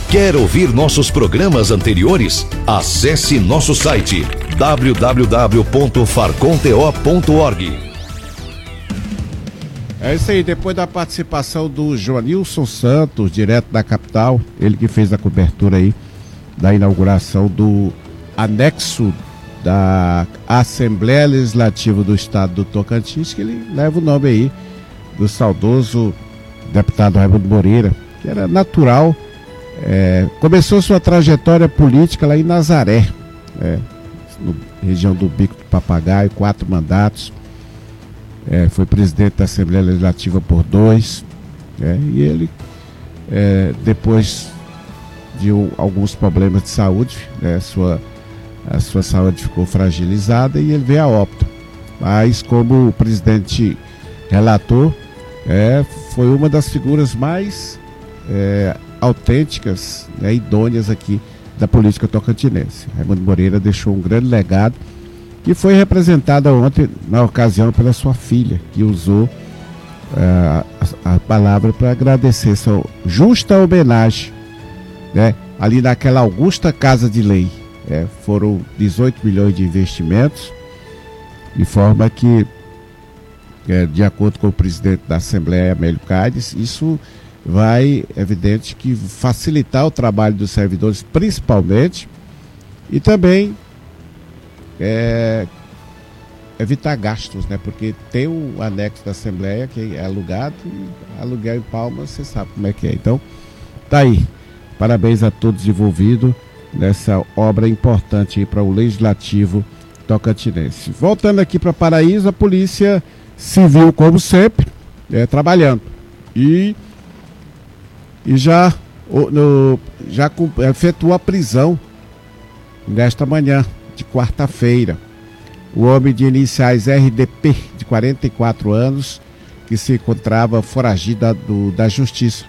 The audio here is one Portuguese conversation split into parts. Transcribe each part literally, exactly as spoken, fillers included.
Quer ouvir nossos programas anteriores? Acesse nosso site w w w ponto farconto ponto org. É isso aí, depois da participação do Joanilson Santos, direto da capital, ele que fez a cobertura aí da inauguração do anexo da Assembleia Legislativa do Estado do Tocantins, que ele leva o nome aí do saudoso deputado Raimundo Moreira, que era natural, é, começou sua trajetória política lá em Nazaré, é, na região do Bico do Papagaio, quatro mandatos, é, foi presidente da Assembleia Legislativa por dois, é, e ele, é, depois de um, alguns problemas de saúde, né, sua a sua saúde ficou fragilizada e ele veio a óbito. Mas como o presidente relatou, é, foi uma das figuras mais é, autênticas, né, idôneas aqui da política tocantinense. Raimundo Moreira deixou um grande legado que foi representado ontem, na ocasião, pela sua filha, que usou é, a, a palavra para agradecer sua justa homenagem, né, ali naquela augusta Casa de Lei. É, foram dezoito milhões de investimentos, de forma que, é, de acordo com o presidente da Assembleia, Amélio Cádiz, isso vai, é evidente, que facilitar o trabalho dos servidores, principalmente, e também é, evitar gastos, né? Porque tem o anexo da Assembleia que é alugado, e aluguel em Palmas, você sabe como é que é. Então, tá aí. Parabéns a todos envolvidos nessa obra importante para o Legislativo tocantinense. Voltando aqui para Paraíso, a Polícia Civil, como sempre, é, trabalhando. E, e já, no, já efetuou a prisão nesta manhã de quarta-feira. O homem de iniciais R D P, de quarenta e quatro anos, que se encontrava foragido do, da Justiça.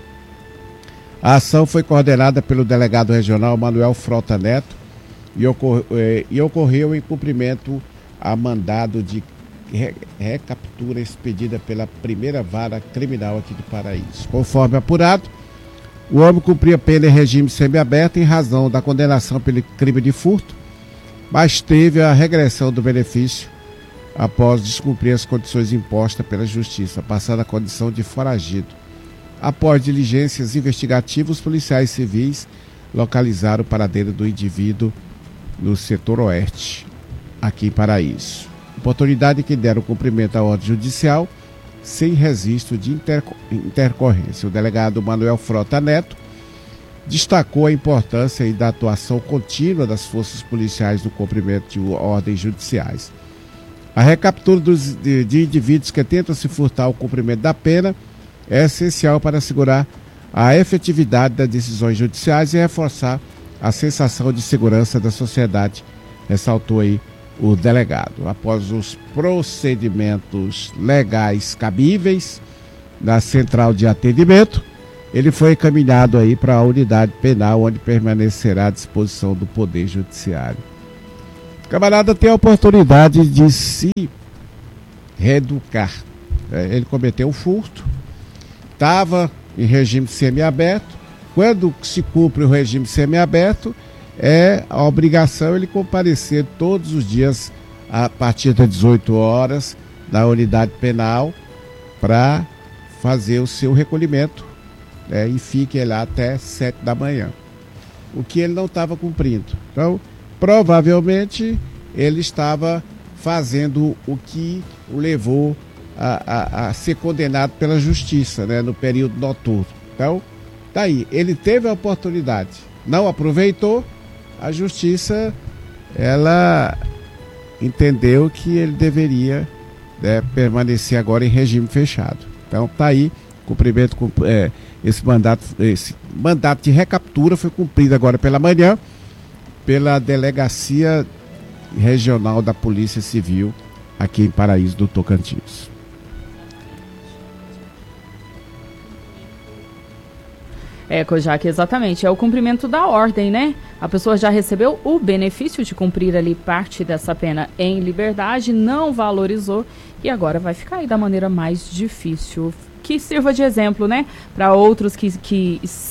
A ação foi coordenada pelo delegado regional Manuel Frota Neto e, ocor eh, e ocorreu em cumprimento a mandado de re recaptura expedida pela primeira vara criminal aqui do Paraíso. Conforme apurado, o homem cumpria pena em regime semiaberto em razão da condenação pelo crime de furto, mas teve a regressão do benefício após descumprir as condições impostas pela Justiça, passando a condição de foragido. Após diligências investigativas, os policiais civis localizaram o paradeiro do indivíduo no setor oeste, aqui em Paraíso. Oportunidade que deram cumprimento à ordem judicial sem registro de interco- intercorrência. O delegado Manuel Frota Neto destacou a importância da atuação contínua das forças policiais no cumprimento de ordens judiciais. A recaptura dos, de, de indivíduos que tentam se furtar ao cumprimento da pena é essencial para assegurar a efetividade das decisões judiciais e reforçar a sensação de segurança da sociedade, ressaltou aí o delegado. Após os procedimentos legais cabíveis na central de atendimento, ele foi encaminhado aí para a unidade penal, onde permanecerá à disposição do Poder Judiciário. O camarada tem a oportunidade de se reeducar. Ele cometeu um furto, estava em regime semiaberto. Quando se cumpre o regime semiaberto, é a obrigação ele comparecer todos os dias a partir das dezoito horas na unidade penal para fazer o seu recolhimento, né, e fique lá até sete da manhã, o que ele não estava cumprindo. Então, provavelmente ele estava fazendo o que o levou A, a, a ser condenado pela justiça, né, no período noturno. Então, tá aí, ele teve a oportunidade, não aproveitou, a justiça, ela entendeu que ele deveria, né, permanecer agora em regime fechado. Então, tá aí, cumprimento, é, esse mandato, esse mandato de recaptura foi cumprido agora pela manhã pela Delegacia Regional da Polícia Civil aqui em Paraíso do Tocantins. É, Kojak, exatamente, é o cumprimento da ordem, né? A pessoa já recebeu o benefício de cumprir ali parte dessa pena em liberdade, não valorizou e agora vai ficar aí da maneira mais difícil. Que sirva de exemplo, né? Para outros que, que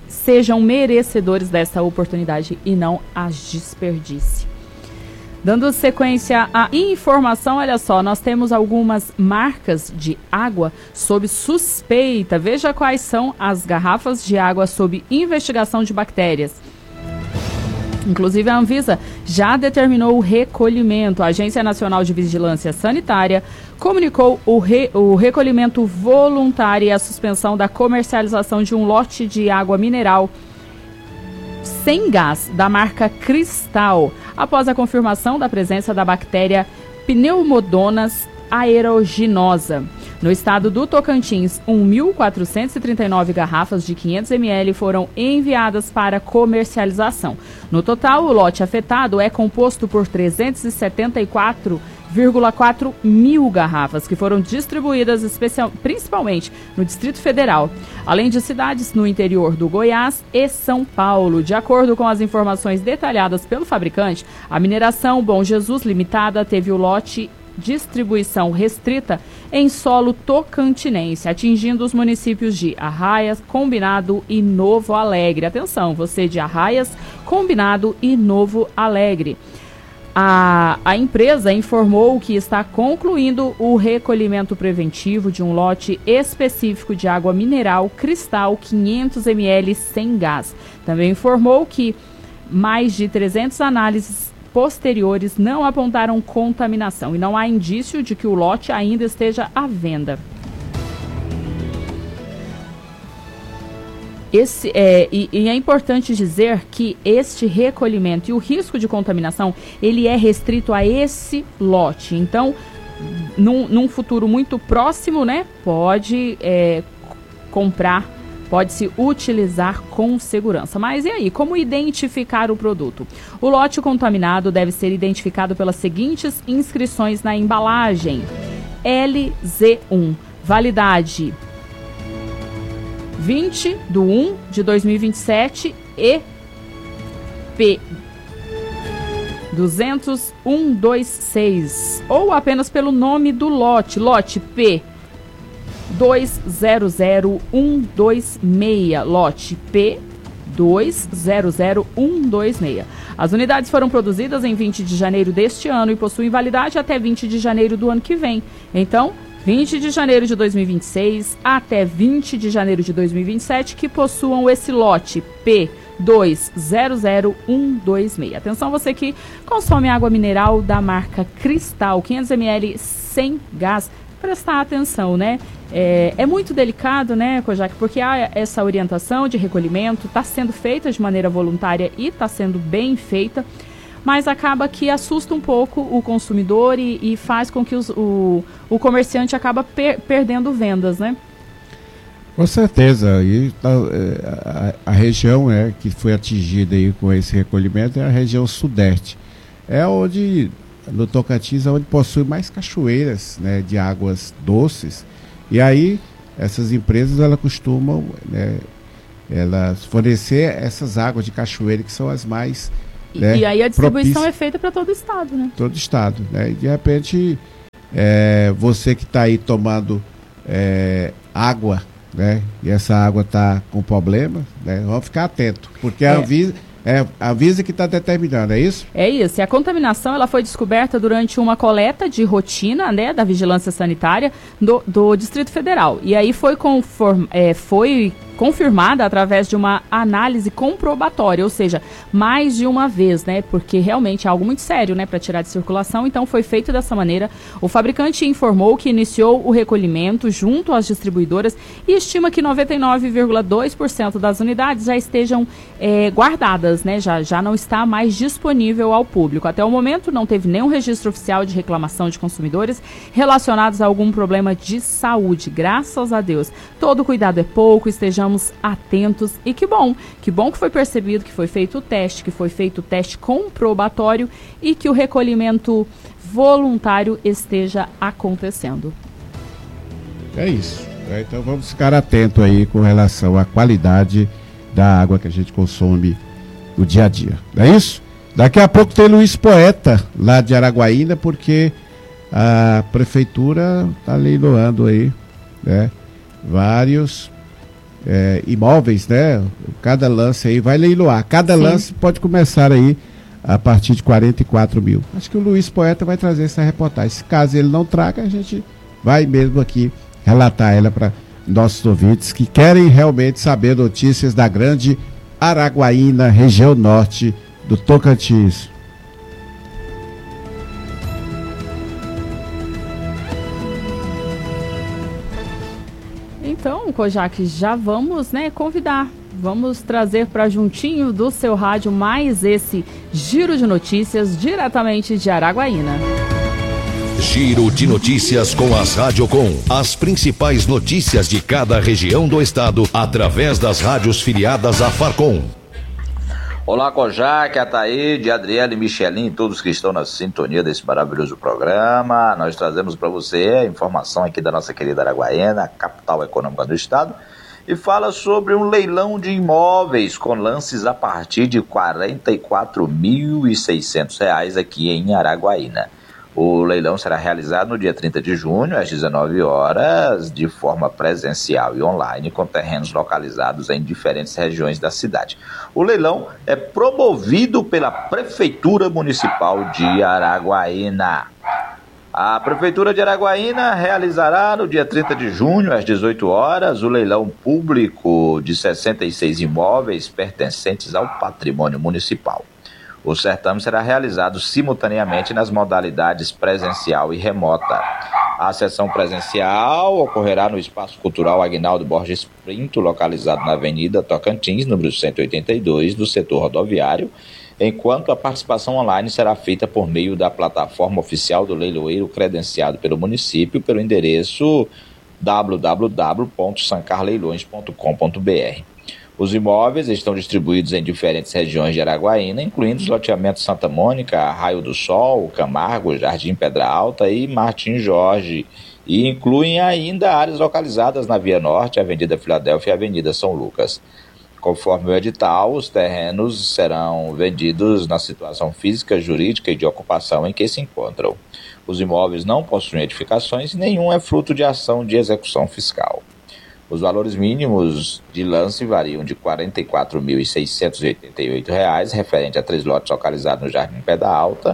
sejam merecedores dessa oportunidade e não as desperdice. Dando sequência à informação, olha só, nós temos algumas marcas de água sob suspeita. Veja quais são as garrafas de água sob investigação de bactérias. Inclusive, a Anvisa já determinou o recolhimento. A Agência Nacional de Vigilância Sanitária comunicou o, re, o recolhimento voluntário e a suspensão da comercialização de um lote de água mineral sem gás da marca Cristal, após a confirmação da presença da bactéria Pneumomonas aeruginosa. No estado do Tocantins, mil quatrocentas e trinta e nove garrafas de quinhentos mililitros foram enviadas para comercialização. No total, o lote afetado é composto por trezentos e setenta e quatro vírgula quatro mil garrafas, que foram distribuídas especial, principalmente no Distrito Federal, além de cidades no interior do Goiás e São Paulo. De acordo com as informações detalhadas pelo fabricante, a Mineração Bom Jesus Limitada teve o lote distribuição restrita em solo tocantinense, atingindo os municípios de Arraias, Combinado e Novo Alegre. Atenção, você de Arraias, Combinado e Novo Alegre. A, a empresa informou que está concluindo o recolhimento preventivo de um lote específico de água mineral Cristal quinhentos mililitros sem gás. Também informou que mais de trezentas análises posteriores não apontaram contaminação e não há indício de que o lote ainda esteja à venda. Esse, é, e, e é importante dizer que este recolhimento e o risco de contaminação, ele é restrito a esse lote. Então, num, num futuro muito próximo, né, pode é, comprar, pode-se utilizar com segurança. Mas e aí, como identificar o produto? O lote contaminado deve ser identificado pelas seguintes inscrições na embalagem. L Z um, validade vinte de um de dois mil e vinte e sete e P duzentos mil cento e vinte e seis, ou apenas pelo nome do lote, lote P dois zero zero um dois seis, lote P dois zero zero um dois seis. As unidades foram produzidas em vinte de janeiro deste ano e possuem validade até vinte de janeiro do ano que vem. Então, vinte de janeiro de dois mil e vinte e seis até vinte de janeiro de dois mil e vinte e sete, que possuam esse lote P dois zero zero um dois seis. Atenção, você que consome água mineral da marca Cristal, quinhentos mililitros sem gás, prestar atenção, né? É, é muito delicado, né, Kojak, porque há essa orientação de recolhimento, está sendo feita de maneira voluntária e está sendo bem feita, mas acaba que assusta um pouco o consumidor e, e faz com que os, o, o comerciante acaba per, perdendo vendas, né? Com certeza. E a, a, a região é, que foi atingida aí com esse recolhimento é a região sudeste. É onde, no Tocantins, é onde possui mais cachoeiras, né, de águas doces. E aí, essas empresas, elas costumam, né, elas fornecer essas águas de cachoeira que são as mais... E, né, e aí a distribuição propícia, é feita para todo o estado, né? Todo o estado, né? E de repente, é, você que está aí tomando é, água, né? E essa água está com problema, né? Vamos ficar atento, porque é. a Anvisa, é a Anvisa que está determinando, é isso? É isso. E a contaminação, ela foi descoberta durante uma coleta de rotina, né, da Vigilância Sanitária do, do Distrito Federal. E aí foi, conform, é, foi confirmada através de uma análise comprobatória, ou seja, mais de uma vez, né? Porque realmente é algo muito sério, né, para tirar de circulação. Então foi feito dessa maneira. O fabricante informou que iniciou o recolhimento junto às distribuidoras e estima que noventa e nove vírgula dois por cento das unidades já estejam é, guardadas, né? Já, já não está mais disponível ao público. Até o momento não teve nenhum registro oficial de reclamação de consumidores relacionados a algum problema de saúde. Graças a Deus. Todo cuidado é pouco, estejamos atentos e que bom, que bom que foi percebido, que foi feito o teste, que foi feito o teste comprobatório e que o recolhimento voluntário esteja acontecendo. É isso. É, então vamos ficar atentos aí com relação à qualidade da água que a gente consome no dia a dia. Não é isso? Daqui a pouco tem Luiz Poeta lá de Araguaína, porque a prefeitura está leiloando aí, né, vários É, imóveis, né? Cada lance aí vai leiloar. Cada Sim. lance pode começar aí a partir de quarenta e quatro mil. Acho que o Luiz Poeta vai trazer essa reportagem. Se caso ele não traga, a gente vai mesmo aqui relatar ela para nossos ouvintes que querem realmente saber notícias da grande Araguaína, região norte do Tocantins. Então, Kojak, já vamos, né, convidar, vamos trazer para juntinho do seu rádio mais esse Giro de Notícias diretamente de Araguaína. Giro de Notícias com as Radiocom. As principais notícias de cada região do estado através das rádios filiadas à Farcom. Olá, Kojak, Ataíde, Adriele, Michelin, todos que estão na sintonia desse maravilhoso programa. Nós trazemos para você a informação aqui da nossa querida Araguaína, capital econômica do estado, e fala sobre um leilão de imóveis com lances a partir de quarenta e quatro mil e seiscentos reais aqui em Araguaína. O leilão será realizado no dia trinta de junho, às dezenove horas, de forma presencial e online, com terrenos localizados em diferentes regiões da cidade. O leilão é promovido pela Prefeitura Municipal de Araguaína. A Prefeitura de Araguaína realizará no dia trinta de junho, às dezoito horas, o leilão público de sessenta e seis imóveis pertencentes ao patrimônio municipal. O certame será realizado simultaneamente nas modalidades presencial e remota. A sessão presencial ocorrerá no Espaço Cultural Aguinaldo Borges Pinto, localizado na Avenida Tocantins, número cento e oitenta e dois, do setor rodoviário, enquanto a participação online será feita por meio da plataforma oficial do leiloeiro credenciado pelo município pelo endereço w w w ponto sancar leilões ponto com ponto b r. Os imóveis estão distribuídos em diferentes regiões de Araguaína, incluindo os loteamentos Santa Mônica, Raio do Sol, Camargo, Jardim Pedra Alta e Martim Jorge, e incluem ainda áreas localizadas na Via Norte, Avenida Filadélfia e Avenida São Lucas. Conforme o edital, os terrenos serão vendidos na situação física, jurídica e de ocupação em que se encontram. Os imóveis não possuem edificações e nenhum é fruto de ação de execução fiscal. Os valores mínimos de lance variam de quarenta e quatro mil seiscentos e oitenta e oito reais, referente a três lotes localizados no Jardim Pedra Alta,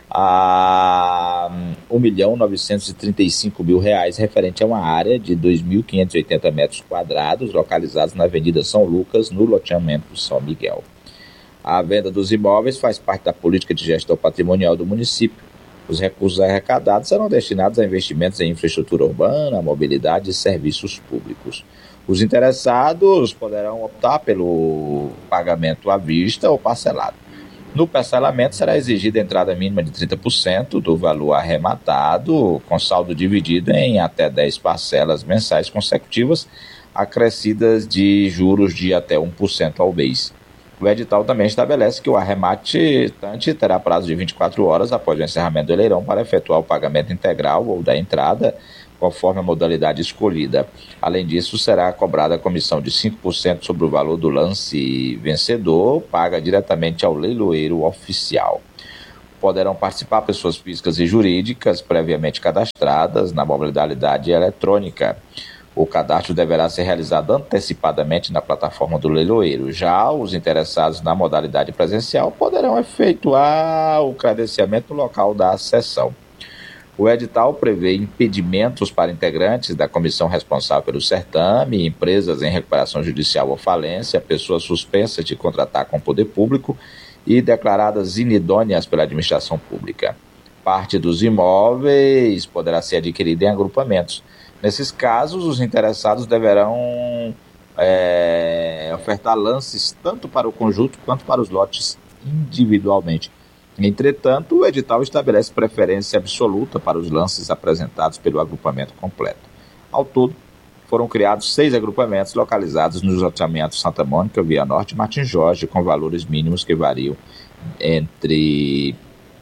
a um milhão novecentos e trinta e cinco mil reais, referente a uma área de dois mil quinhentos e oitenta metros quadrados, localizados na Avenida São Lucas, no loteamento São Miguel. A venda dos imóveis faz parte da política de gestão patrimonial do município. Os recursos arrecadados serão destinados a investimentos em infraestrutura urbana, mobilidade e serviços públicos. Os interessados poderão optar pelo pagamento à vista ou parcelado. No parcelamento será exigida a entrada mínima de trinta por cento do valor arrematado, com saldo dividido em até dez parcelas mensais consecutivas, acrescidas de juros de até um por cento ao mês. O edital também estabelece que o arrematante terá prazo de vinte e quatro horas após o encerramento do leilão para efetuar o pagamento integral ou da entrada, conforme a modalidade escolhida. Além disso, será cobrada a comissão de cinco por cento sobre o valor do lance vencedor, paga diretamente ao leiloeiro oficial. Poderão participar pessoas físicas e jurídicas previamente cadastradas na modalidade eletrônica. O cadastro deverá ser realizado antecipadamente na plataforma do leiloeiro. Já os interessados na modalidade presencial poderão efetuar o credenciamento no local da sessão. O edital prevê impedimentos para integrantes da comissão responsável pelo certame, empresas em recuperação judicial ou falência, pessoas suspensas de contratar com o poder público e declaradas inidôneas pela administração pública. Parte dos imóveis poderá ser adquirida em agrupamentos. Nesses casos, os interessados deverão é, ofertar lances tanto para o conjunto quanto para os lotes individualmente. Entretanto, o edital estabelece preferência absoluta para os lances apresentados pelo agrupamento completo. Ao todo, foram criados seis agrupamentos localizados nos loteamentos Santa Mônica, Via Norte e Martim Jorge, com valores mínimos que variam entre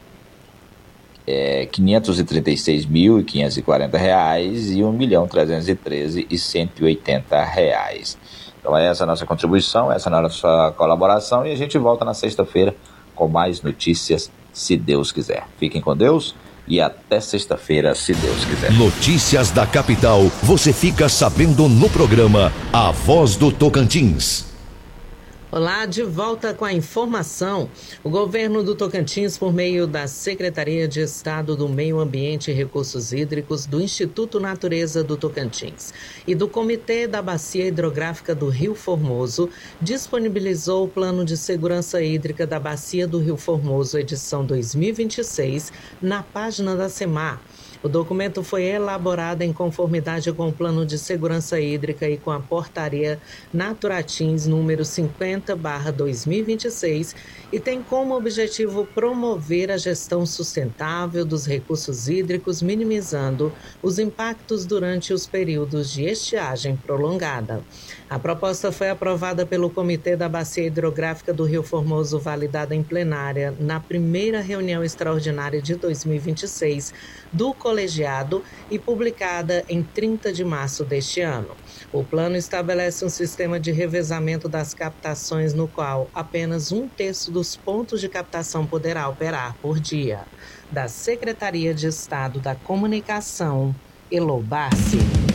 É, quinhentos e trinta e seis mil quinhentos e quarenta reais e um milhão trezentos e treze mil cento e oitenta reais. Então essa é a nossa contribuição, essa é a nossa colaboração e a gente volta na sexta-feira com mais notícias, se Deus quiser. Fiquem com Deus e até sexta-feira, se Deus quiser. Notícias da capital, você fica sabendo no programa A Voz do Tocantins. Olá, de volta com a informação. O governo do Tocantins, por meio da Secretaria de Estado do Meio Ambiente e Recursos Hídricos, do Instituto Natureza do Tocantins e do Comitê da Bacia Hidrográfica do Rio Formoso, disponibilizou o Plano de Segurança Hídrica da Bacia do Rio Formoso, edição dois mil e vinte e seis, na página da SEMAR. O documento foi elaborado em conformidade com o Plano de Segurança Hídrica e com a Portaria Naturatins número cinquenta barra dois mil e vinte e seis e tem como objetivo promover a gestão sustentável dos recursos hídricos, minimizando os impactos durante os períodos de estiagem prolongada. A proposta foi aprovada pelo Comitê da Bacia Hidrográfica do Rio Formoso, validada em plenária na primeira reunião extraordinária de dois mil e vinte e seis do colegiado e publicada em trinta de março deste ano. O plano estabelece um sistema de revezamento das captações no qual apenas um terço dos pontos de captação poderá operar por dia. Da Secretaria de Estado da Comunicação, Elô Bassi.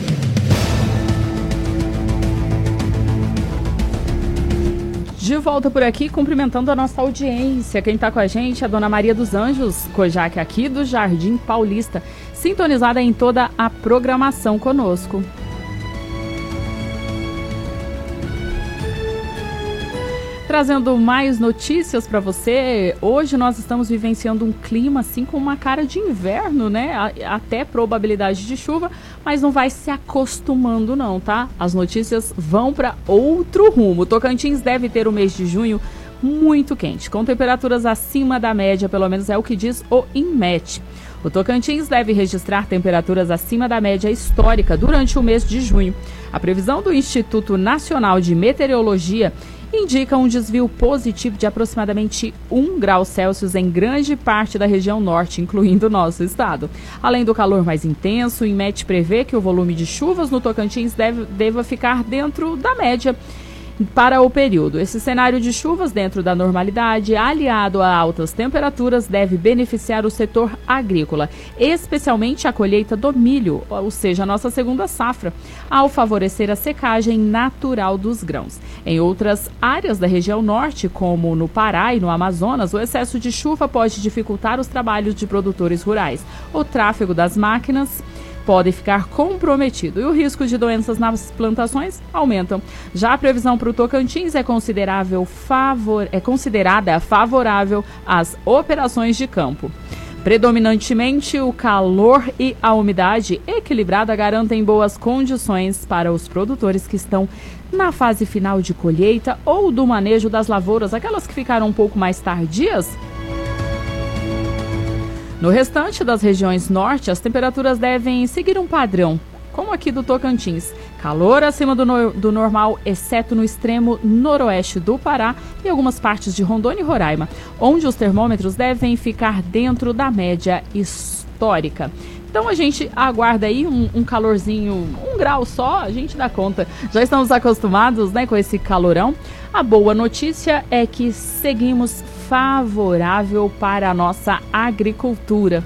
De volta por aqui, cumprimentando a nossa audiência. Quem está com a gente é a Dona Maria dos Anjos Kojak, aqui do Jardim Paulista, sintonizada em toda a programação conosco. Trazendo mais notícias para você, hoje nós estamos vivenciando um clima assim com uma cara de inverno, né? Até probabilidade de chuva, mas não vai se acostumando não, tá? As notícias vão para outro rumo. O Tocantins deve ter o mês de junho muito quente, com temperaturas acima da média, pelo menos é o que diz o INMET. O Tocantins deve registrar temperaturas acima da média histórica durante o mês de junho. A previsão do Instituto Nacional de Meteorologia indica um desvio positivo de aproximadamente um grau Celsius em grande parte da região norte, incluindo o nosso estado. Além do calor mais intenso, o INMET prevê que o volume de chuvas no Tocantins deve, deva ficar dentro da média para o período. Esse cenário de chuvas dentro da normalidade, aliado a altas temperaturas, deve beneficiar o setor agrícola, especialmente a colheita do milho, ou seja, a nossa segunda safra, ao favorecer a secagem natural dos grãos. Em outras áreas da região norte, como no Pará e no Amazonas, o excesso de chuva pode dificultar os trabalhos de produtores rurais. O tráfego das máquinas pode ficar comprometido e o risco de doenças nas plantações aumentam. Já a previsão para o Tocantins é, considerável favor... é considerada favorável às operações de campo. Predominantemente, o calor e a umidade equilibrada garantem boas condições para os produtores que estão na fase final de colheita ou do manejo das lavouras, aquelas que ficaram um pouco mais tardias. No restante das regiões norte, as temperaturas devem seguir um padrão, como aqui do Tocantins. Calor acima do, no, do normal, exceto no extremo noroeste do Pará e algumas partes de Rondônia e Roraima, onde os termômetros devem ficar dentro da média histórica. Então a gente aguarda aí um, um calorzinho, um grau só, a gente dá conta. Já estamos acostumados, né, com esse calorão. A boa notícia é que seguimos favorável para a nossa agricultura.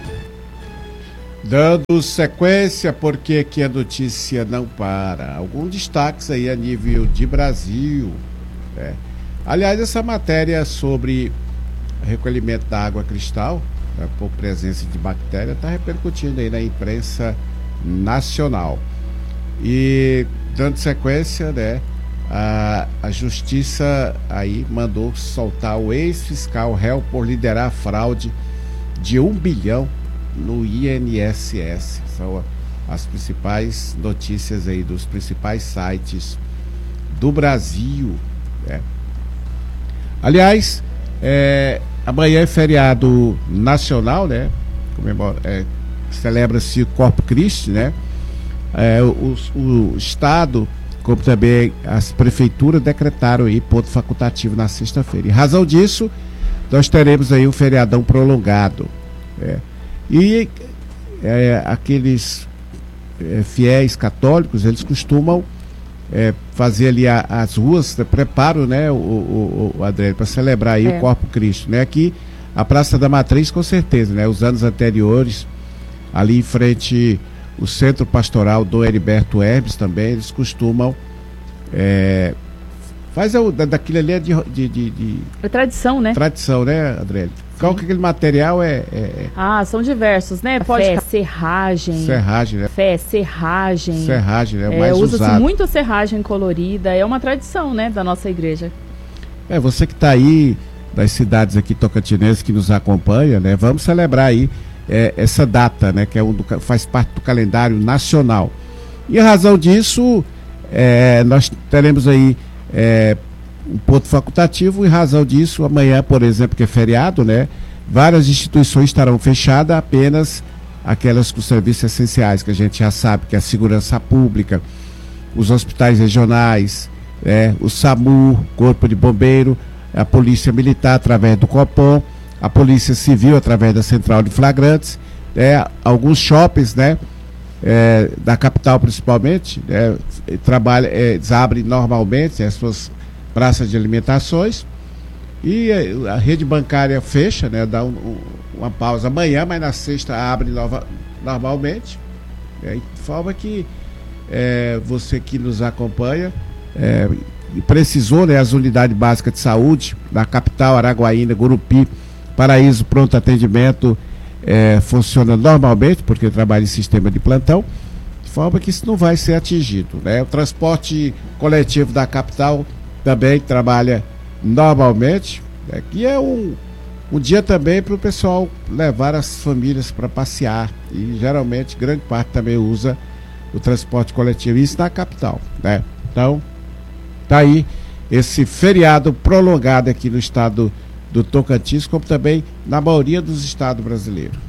Dando sequência, porque aqui a notícia não para. Alguns destaques aí a nível de Brasil. Né? Aliás, essa matéria sobre recolhimento da água cristal, né, por presença de bactéria, está repercutindo aí na imprensa nacional. E dando sequência, né, a, a justiça aí mandou soltar o ex-fiscal réu por liderar fraude de um bilhão no I N S S. São as principais notícias aí dos principais sites do Brasil, né? Aliás, é, amanhã é feriado nacional, né? Comemora, é, celebra-se o Corpus Christi, né? É, o, o Estado, como também as prefeituras, decretaram aí ponto facultativo na sexta-feira. Em razão disso, nós teremos aí um feriadão prolongado, né? E é, aqueles é, fiéis católicos, eles costumam é, fazer ali a, as ruas, preparo, né, o, o, o Adriano, para celebrar aí é. o Corpus Christi, né? Aqui, a Praça da Matriz, com certeza, né? Os anos anteriores, ali em frente o Centro Pastoral do Heriberto Hermes também, eles costumam é, Faz o, da, daquilo ali é de, de, de, de... É tradição, né? Tradição, né, Adriele? Qual que aquele material é, é... Ah, são diversos, né? Pode Fé, serragem. Serragem, né? Fé, serragem. Serragem, né? É, mais usa-se usado. muito serragem colorida. É uma tradição, né, da nossa igreja. É, você que está aí, das cidades aqui tocantinenses que nos acompanha, né? Vamos celebrar aí é, essa data, né? Que é um do, faz parte do calendário nacional. E a razão disso, é, nós teremos aí é, um ponto facultativo. Em razão disso, amanhã, por exemplo, que é feriado, né? Várias instituições estarão fechadas, apenas aquelas com serviços essenciais, que a gente já sabe, que é a segurança pública, os hospitais regionais, é, o SAMU, Corpo de Bombeiro, a Polícia Militar através do COPOM, a Polícia Civil através da Central de Flagrantes, é, alguns shoppings, né? É, da capital principalmente, é, trabalha, é, eles abrem normalmente as suas praças de alimentações e a, a rede bancária fecha, né, dá um, um, uma pausa amanhã, mas na sexta abre nova, normalmente, é, de forma que é, você que nos acompanha é, precisou, né, as unidades básicas de saúde da capital, Araguaína, Gurupi, Paraíso, pronto atendimento é, funciona normalmente, porque trabalha em sistema de plantão, de forma que isso não vai ser atingido, né? O transporte coletivo da capital também trabalha normalmente, né? Que é um, um dia também para o pessoal levar as famílias para passear, e geralmente grande parte também usa o transporte coletivo, isso na capital, né? Então, tá aí esse feriado prolongado aqui no estado do Tocantins, como também na maioria dos estados brasileiros.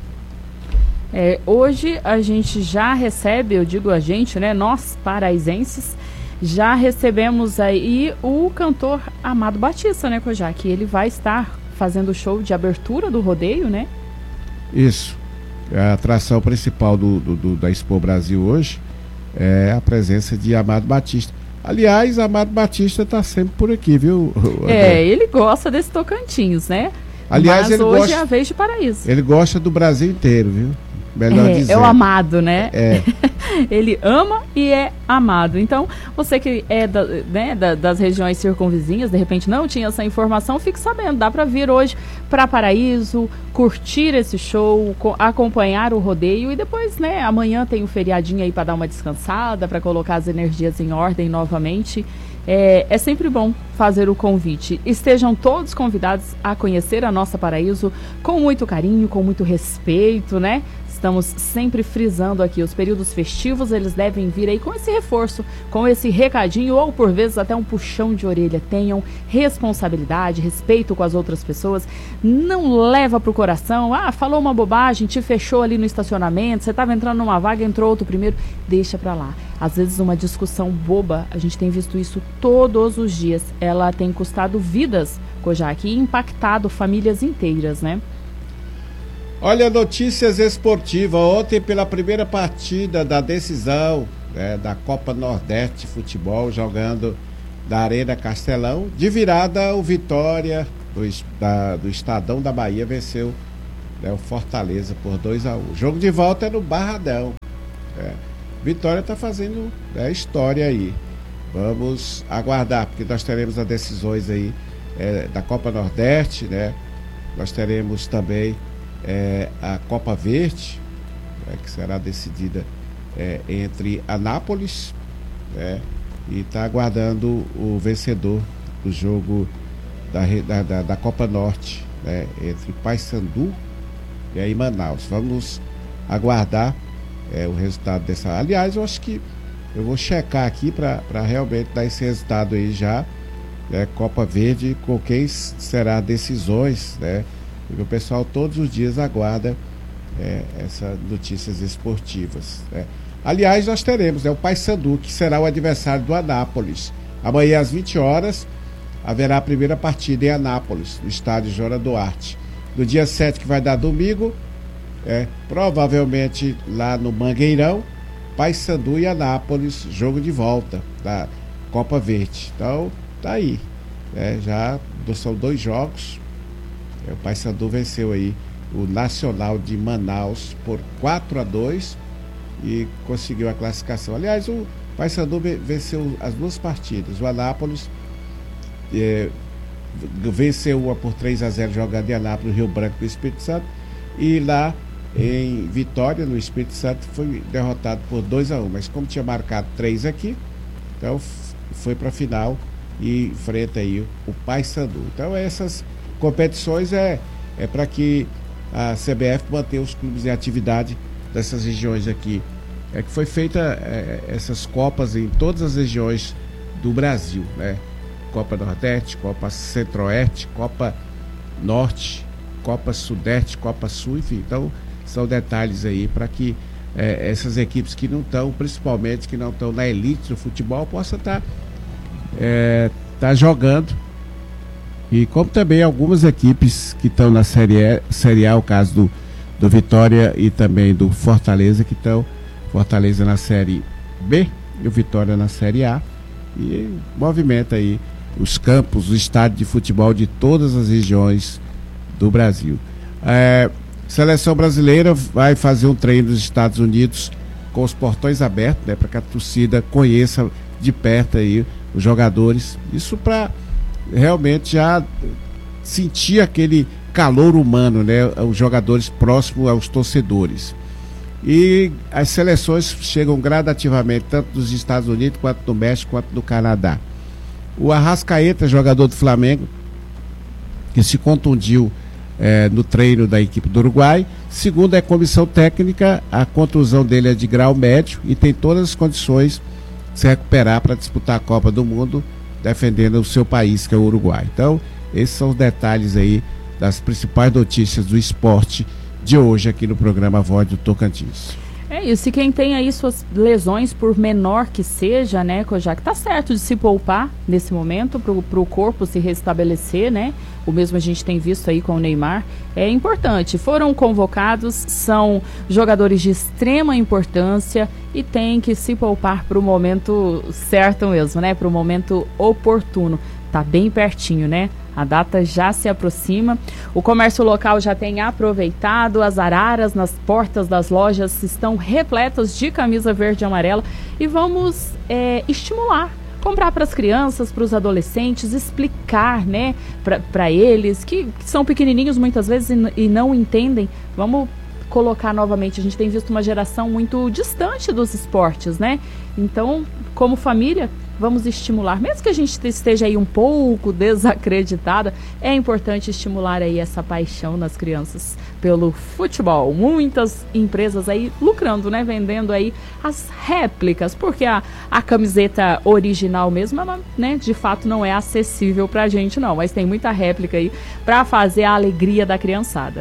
É, hoje a gente já recebe, eu digo a gente, né, nós paraizenses, já recebemos aí o cantor Amado Batista, né, Kojak? Ele vai estar fazendo o show de abertura do rodeio, né? Isso. A atração principal do, do, do, da Expo Brasil hoje é a presença de Amado Batista. Aliás, Amado Batista está sempre por aqui, viu? É, ele gosta desse Tocantins, né? Aliás, mas ele hoje gosta, é a vez de Paraíso. Ele gosta do Brasil inteiro, viu? Melhor é, dizer. É o amado, né? É. Ele ama e é amado. Então, você que é da, né, da, das regiões circunvizinhas, de repente não tinha essa informação, fique sabendo. Dá para vir hoje para Paraíso, curtir esse show, acompanhar o rodeio e depois, né, amanhã tem um feriadinho aí para dar uma descansada, para colocar as energias em ordem novamente. É, é sempre bom fazer o convite. Estejam todos convidados a conhecer a nossa Paraíso com muito carinho, com muito respeito, né? Estamos sempre frisando aqui, os períodos festivos, eles devem vir aí com esse reforço, com esse recadinho, ou por vezes até um puxão de orelha. Tenham responsabilidade, respeito com as outras pessoas, não leva pro coração, ah, falou uma bobagem, te fechou ali no estacionamento, você estava entrando numa vaga, entrou outro primeiro, deixa pra lá. Às vezes uma discussão boba, a gente tem visto isso todos os dias, ela tem custado vidas, Kojak, e impactado famílias inteiras, né? Olha, notícias esportivas. Ontem, pela primeira partida da decisão, né, da Copa Nordeste de Futebol, jogando da Arena Castelão, de virada o Vitória do, da, do Estadão da Bahia venceu, né, o Fortaleza por dois a um. O jogo de volta é no Barradão. É. Vitória está fazendo, né, história aí. Vamos aguardar, porque nós teremos as decisões aí é, da Copa Nordeste, né? Nós teremos também É, a Copa Verde, né, que será decidida é, entre Anápolis, né, e está aguardando o vencedor do jogo da, da, da Copa Norte, né, entre Paysandu e aí Manaus. Vamos aguardar é, o resultado dessa. Aliás, eu acho que eu vou checar aqui para realmente dar esse resultado aí já, né, Copa Verde, com quem será decisões, né? Porque o pessoal todos os dias aguarda é, essas notícias esportivas, né? Aliás, nós teremos, né, o Paysandu, que será o adversário do Anápolis. Amanhã às vinte horas haverá a primeira partida em Anápolis, no estádio Jora Duarte. No dia sete, que vai dar domingo, é, provavelmente lá no Mangueirão, Paysandu e Anápolis, jogo de volta da Copa Verde. Então, tá aí, né, já são dois jogos. O Paysandu venceu aí o Nacional de Manaus por quatro a dois e conseguiu a classificação. Aliás, o Paysandu venceu as duas partidas. O Anápolis é, venceu uma por três a zero jogando em Anápolis, Rio Branco do Espírito Santo, e lá em Vitória, no Espírito Santo, foi derrotado por dois a um, mas como tinha marcado três aqui, então foi para a final e enfrenta aí o Paysandu. Então essas competições é, é para que a C B F mantenha os clubes em atividade dessas regiões aqui. É que foi feita é, essas copas em todas as regiões do Brasil, né? Copa Nordeste, Copa Centro-Oeste, Copa Norte, Copa Sudeste, Copa Sul, enfim. Então, são detalhes aí para que é, essas equipes que não estão, principalmente que não estão na elite do futebol, possam estar tá, é, tá jogando. E como também algumas equipes que estão na Série, e, série A, o caso do, do Vitória e também do Fortaleza, que estão, Fortaleza na Série B e o Vitória na Série A. E movimenta aí os campos, o estádio de futebol de todas as regiões do Brasil. É, seleção brasileira vai fazer um treino nos Estados Unidos com os portões abertos, né, para que a torcida conheça de perto aí os jogadores. Isso para realmente já sentir aquele calor humano, né, os jogadores próximos aos torcedores. E as seleções chegam gradativamente, tanto dos Estados Unidos, quanto do México, quanto do Canadá. O Arrascaeta, jogador do Flamengo, que se contundiu eh, no treino da equipe do Uruguai, segundo a comissão técnica, a contusão dele é de grau médio e tem todas as condições de se recuperar para disputar a Copa do Mundo, defendendo o seu país, que é o Uruguai. Então, esses são os detalhes aí das principais notícias do esporte de hoje aqui no programa Voz do Tocantins. É isso, e quem tem aí suas lesões, por menor que seja, né, Kojak, tá certo de se poupar nesse momento pro, pro corpo se restabelecer, né? O mesmo a gente tem visto aí com o Neymar. É importante, foram convocados, são jogadores de extrema importância e tem que se poupar pro momento certo mesmo, né? Pro momento oportuno. Tá bem pertinho, né? A data já se aproxima. O comércio local já tem aproveitado. As araras nas portas das lojas estão repletas de camisa verde e amarela. E vamos é, estimular. Comprar para as crianças, para os adolescentes, explicar, né, para eles que, que são pequenininhos muitas vezes e, e não entendem. Vamos colocar novamente. A gente tem visto uma geração muito distante dos esportes, né? Então, como família, vamos estimular, mesmo que a gente esteja aí um pouco desacreditada, é importante estimular aí essa paixão nas crianças pelo futebol. Muitas empresas aí lucrando, né, vendendo aí as réplicas, porque a, a camiseta original mesmo, ela, né, de fato não é acessível pra gente não, mas tem muita réplica aí pra fazer a alegria da criançada.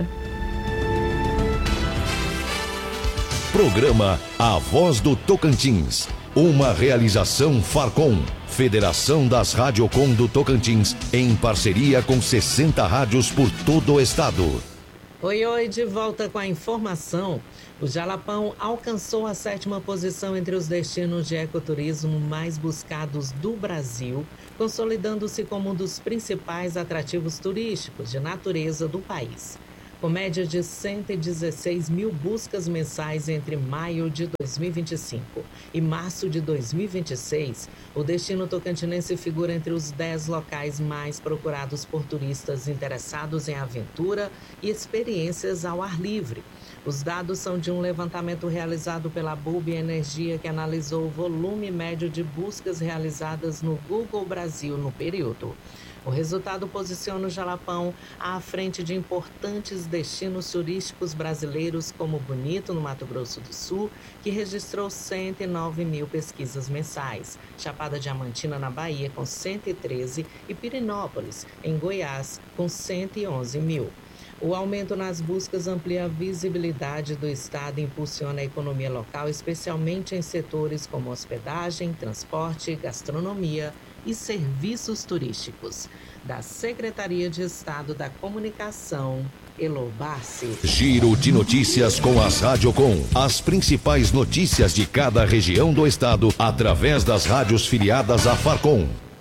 Programa A Voz do Tocantins. Uma realização Farcom, Federação das Radiocom do Tocantins, em parceria com sessenta rádios por todo o estado. Oi, oi, de volta com a informação. O Jalapão alcançou a sétima posição entre os destinos de ecoturismo mais buscados do Brasil, consolidando-se como um dos principais atrativos turísticos de natureza do país. Com média de cento e dezesseis mil buscas mensais entre maio de dois mil e vinte e cinco e março de dois mil e vinte e seis, o destino tocantinense figura entre os dez locais mais procurados por turistas interessados em aventura e experiências ao ar livre. Os dados são de um levantamento realizado pela Bulb Energia, que analisou o volume médio de buscas realizadas no Google Brasil no período. O resultado posiciona o Jalapão à frente de importantes destinos turísticos brasileiros como Bonito, no Mato Grosso do Sul, que registrou cento e nove mil pesquisas mensais, Chapada Diamantina, na Bahia, com cento e treze, e Pirenópolis, em Goiás, com cento e onze mil. O aumento nas buscas amplia a visibilidade do estado e impulsiona a economia local, especialmente em setores como hospedagem, transporte, gastronomia e serviços turísticos. Da Secretaria de Estado da Comunicação, Elo Barci. Giro de notícias com as Radiocom. As principais notícias de cada região do estado, através das rádios filiadas à Farcom.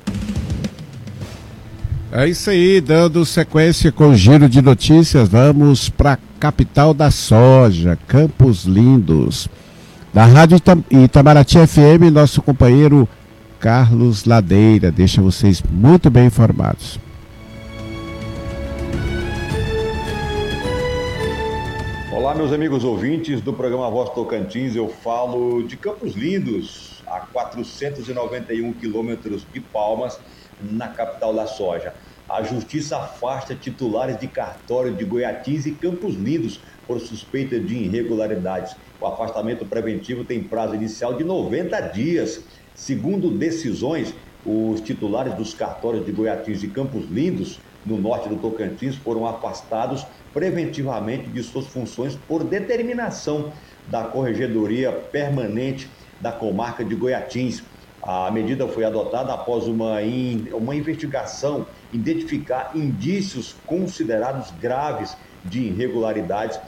É isso aí, dando sequência com o giro de notícias, vamos para a capital da soja, Campos Lindos. Da Rádio Itam- Itamaraty F M, nosso companheiro Carlos Ladeira deixa vocês muito bem informados. Olá, meus amigos ouvintes do programa Voz Tocantins. Eu falo de Campos Lindos, a quatrocentos e noventa e um quilômetros de Palmas, na capital da soja. A Justiça afasta titulares de cartório de Goiatins e Campos Lindos por suspeita de irregularidades. O afastamento preventivo tem prazo inicial de noventa dias. Segundo decisões, os titulares dos cartórios de Goiatins e Campos Lindos, no norte do Tocantins, foram afastados preventivamente de suas funções por determinação da Corregedoria Permanente da Comarca de Goiatins. A medida foi adotada após uma, in, uma investigação identificar indícios considerados graves de irregularidades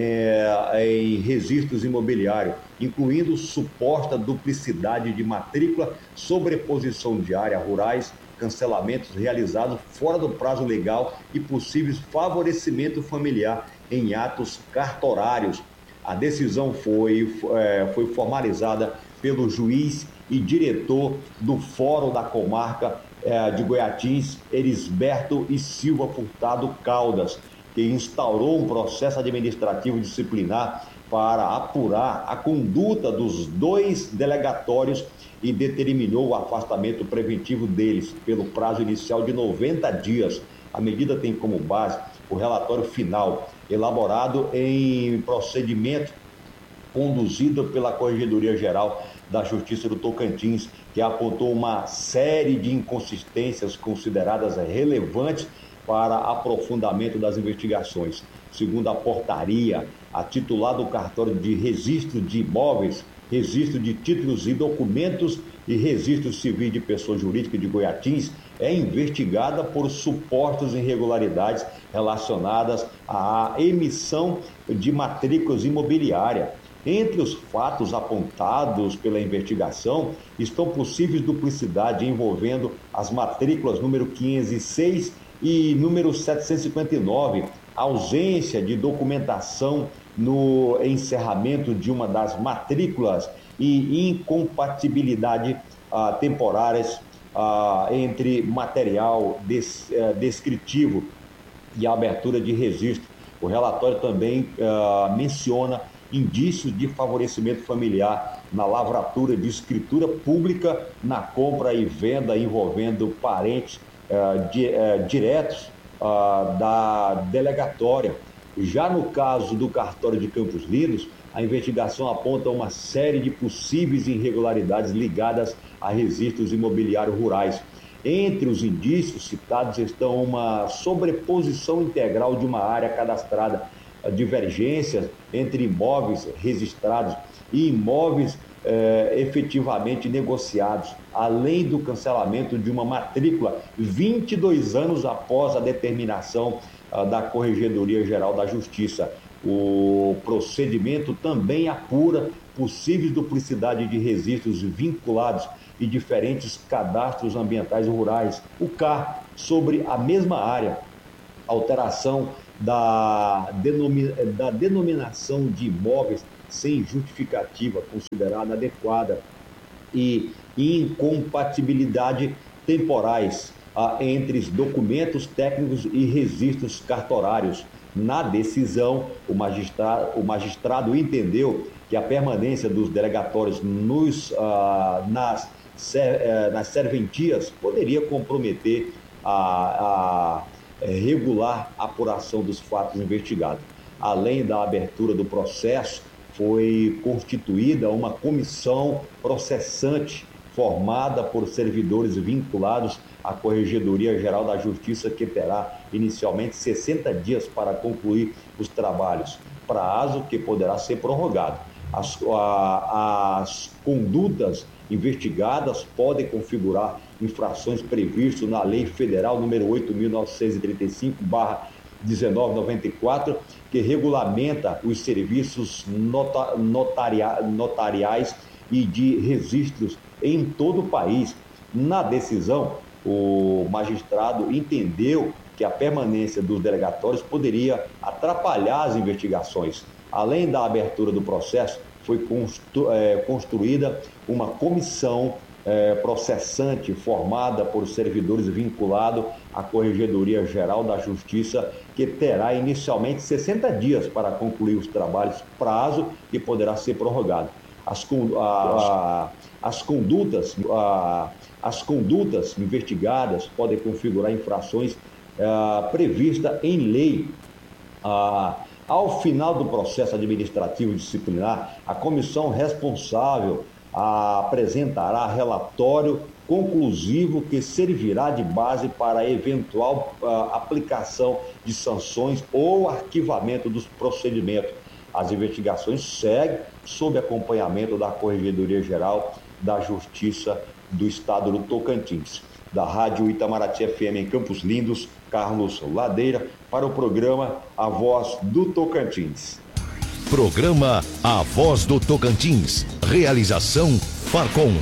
é, em registros imobiliários, incluindo suposta duplicidade de matrícula, sobreposição de áreas rurais, cancelamentos realizados fora do prazo legal e possíveis favorecimento familiar em atos cartorários. A decisão foi, é, foi formalizada pelo juiz e diretor do Fórum da Comarca é, de Goiatins, Erisberto e Silva Furtado Caldas, que instaurou um processo administrativo disciplinar para apurar a conduta dos dois delegatórios e determinou o afastamento preventivo deles pelo prazo inicial de noventa dias. A medida tem como base o relatório final, elaborado em procedimento conduzido pela Corregedoria Geral da Justiça do Tocantins, que apontou uma série de inconsistências consideradas relevantes para aprofundamento das investigações. Segundo a portaria, a titular do cartório de registro de imóveis, registro de títulos e documentos e registro civil de pessoa jurídica de Goiatins é investigada por supostas irregularidades relacionadas à emissão de matrículas imobiliárias. Entre os fatos apontados pela investigação estão possíveis duplicidades envolvendo as matrículas número quinhentos e seis e número setecentos e cinquenta e nove, ausência de documentação no encerramento de uma das matrículas e incompatibilidade ah, temporárias ah, entre material des, eh, descritivo e a abertura de registro. O relatório também ah, menciona indícios de favorecimento familiar na lavratura de escritura pública, na compra e venda envolvendo parentes uh, di, uh, diretos uh, da delegatória. Já no caso do cartório de Campos Lindos, a investigação aponta uma série de possíveis irregularidades ligadas a registros imobiliários rurais. Entre os indícios citados estão uma sobreposição integral de uma área cadastrada, divergências entre imóveis registrados e imóveis eh, efetivamente negociados, além do cancelamento de uma matrícula vinte e dois anos após a determinação ah, da Corregedoria Geral da Justiça. O procedimento também apura possíveis duplicidade de registros vinculados e diferentes cadastros ambientais rurais, o C A R, sobre a mesma área, alteração Da, denomi- da denominação de imóveis sem justificativa considerada adequada e incompatibilidade temporais ah, entre os documentos técnicos e registros cartorários. Na decisão, o magistrado, o magistrado entendeu que a permanência dos delegatórios nos, ah, nas, ser, eh, nas serventias poderia comprometer a, a regular apuração dos fatos investigados. Além da abertura do processo, foi constituída uma comissão processante formada por servidores vinculados à Corregedoria Geral da Justiça, que terá inicialmente sessenta dias para concluir os trabalhos, prazo que poderá ser prorrogado. As, a, as condutas investigadas podem configurar infrações previstas na Lei Federal número oito mil novecentos e trinta e cinco barra dezenove noventa e quatro, que regulamenta os serviços nota, notaria, notariais e de registros em todo o país. Na decisão, o magistrado entendeu que a permanência dos delegatórios poderia atrapalhar as investigações. Além da abertura do processo, foi constru, é, construída uma comissão é, processante formada por servidores vinculados à Corregedoria Geral da Justiça, que terá inicialmente sessenta dias para concluir os trabalhos, prazo que poderá ser prorrogado. As, a, a, as, condutas, a, as condutas investigadas podem configurar infrações a, previstas em lei. A, ao final do processo administrativo disciplinar, a comissão responsável a, apresentará relatório conclusivo que servirá de base para eventual a, aplicação de sanções ou arquivamento dos procedimentos. As investigações seguem sob acompanhamento da Corregedoria Geral da Justiça do Estado do Tocantins. Da Rádio Itamaraty F M em Campos Lindos, Carlos Ladeira, para o programa A Voz do Tocantins. Programa A Voz do Tocantins. Realização Farcom.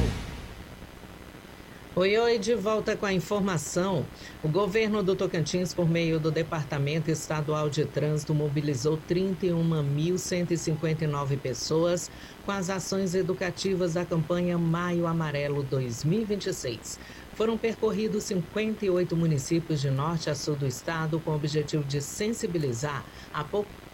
Oi, oi, de volta com a informação. O governo do Tocantins, por meio do Departamento Estadual de Trânsito, mobilizou trinta e uma mil cento e cinquenta e nove pessoas com as ações educativas da campanha Maio Amarelo dois mil e vinte e seis. Foram percorridos cinquenta e oito municípios de norte a sul do estado com o objetivo de sensibilizar a população